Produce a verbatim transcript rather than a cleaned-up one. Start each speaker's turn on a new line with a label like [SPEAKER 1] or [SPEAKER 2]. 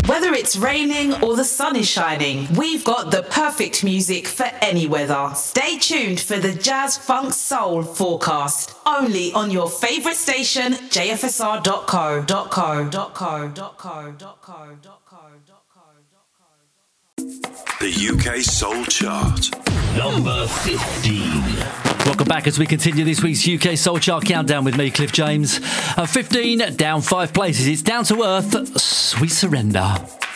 [SPEAKER 1] Whether it's raining or the sun is shining, we've got the perfect music for any weather. Stay tuned for the Jazz Funk Soul forecast, only on your favourite station, J F S R dot co dot co dot co dot co dot co dot co.
[SPEAKER 2] The U K Soul Chart.
[SPEAKER 3] Number fifteen.
[SPEAKER 4] Welcome back as we continue this week's U K Soul Chart Countdown with me, Cliff James. At fifteen, down five places, it's Down to Earth, Sweet Surrender.